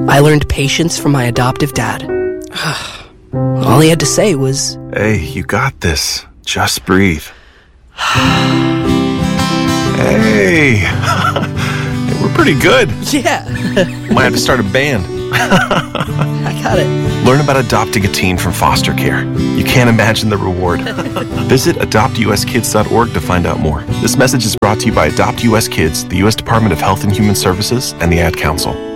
I learned patience from my adoptive dad. All he had to say was, Hey, you got this. Just breathe. Hey, we're pretty good. yeah, Might have to start a band. I got it. Learn about adopting a teen from foster care. You can't imagine the reward. Visit adoptuskids.org to find out more. This message is brought to you by Adopt US Kids, the U.S. Department of Health and Human Services, and the Ad Council.